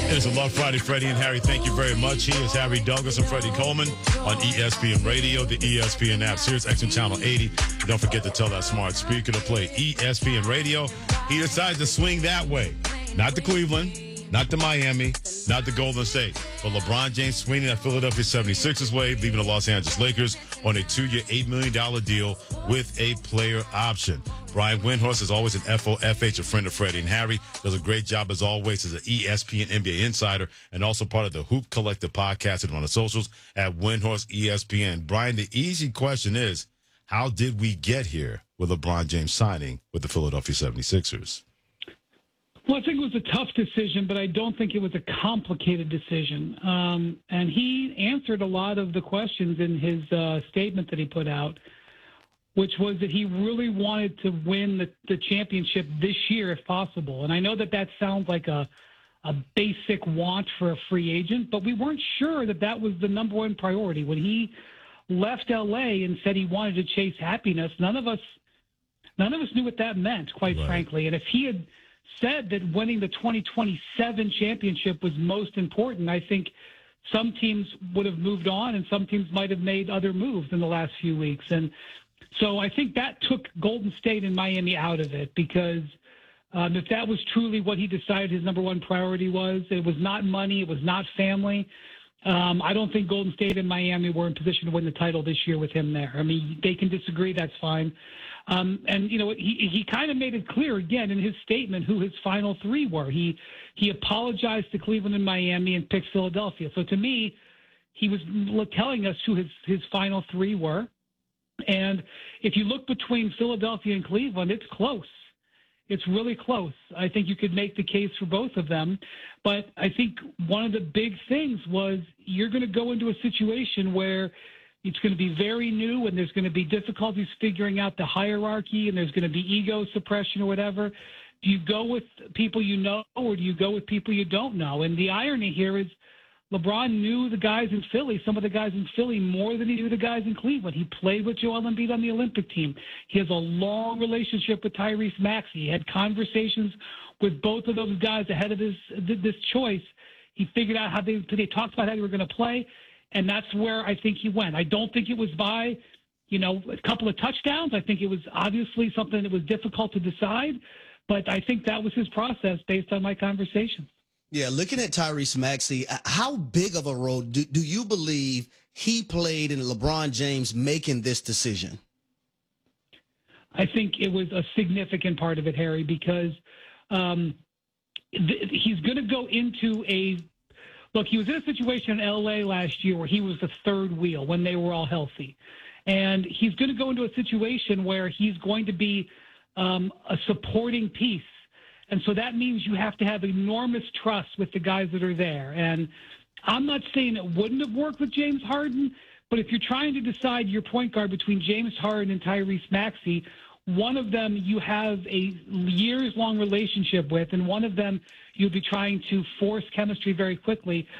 It is a Love Friday, Freddie and Harry. Thank you very much. He is Harry Douglas and Freddie Coleman on ESPN Radio, the ESPN app, Sirius XM Channel 80. Don't forget to tell that smart speaker to play ESPN Radio. He decides to swing that way. Not to Cleveland, not to Miami, not to Golden State. But LeBron James swinging that Philadelphia 76ers way, leaving the Los Angeles Lakers on a 2-year, $8 million deal with a player option. Brian Windhorst is always an FOFH, a friend of Freddie and Harry. Does a great job, as always, as an ESPN NBA insider and also part of the Hoop Collective podcast and on the socials at Windhorst ESPN. Brian, the easy question is, how did we get here with LeBron James signing with the Philadelphia 76ers? Well, I think it was a tough decision, but I don't think it was a complicated decision. And he answered a lot of the questions in his statement that he put out, which was that he really wanted to win the championship this year if possible. And I know that sounds like a basic want for a free agent, but we weren't sure that was the number one priority. When he left L.A. and said he wanted to chase happiness, none of us knew what that meant, quite frankly. And if he had said that winning the 2027 championship was most important, I think some teams would have moved on and some teams might have made other moves in the last few weeks. And so I think that took Golden State and Miami out of it, because if that was truly what he decided his number one priority was, it was not money, it was not family. I don't think Golden State and Miami were in position to win the title this year with him there. I mean, they can disagree, that's fine. And, you know, he kind of made it clear again in his statement who his final three were. He apologized to Cleveland and Miami and picked Philadelphia. So to me, he was telling us who his final three were. And if you look between Philadelphia and Cleveland, it's close. It's really close. I think you could make the case for both of them. But I think one of the big things was you're going to go into a situation where it's going to be very new and there's going to be difficulties figuring out the hierarchy and there's going to be ego suppression or whatever. Do you go with people you know or do you go with people you don't know? And the irony here is LeBron knew the guys in Philly, some of the guys in Philly, more than he knew the guys in Cleveland. He played with Joel Embiid on the Olympic team. He has a long relationship with Tyrese Maxey. He had conversations with both of those guys ahead of this choice. He figured out how they talked about how they were going to play, and that's where I think he went. I don't think it was by, a couple of touchdowns. I think it was obviously something that was difficult to decide, but I think that was his process based on my conversations. Yeah, looking at Tyrese Maxey, how big of a role do you believe he played in LeBron James making this decision? I think it was a significant part of it, Harry, because he's going to go into look, he was in a situation in L.A. last year where he was the third wheel when they were all healthy. And he's going to go into a situation where he's going to be a supporting piece. And so that means you have to have enormous trust with the guys that are there. And I'm not saying it wouldn't have worked with James Harden, but if you're trying to decide your point guard between James Harden and Tyrese Maxey, one of them you have a years-long relationship with, and one of them you'll be trying to force chemistry very quickly.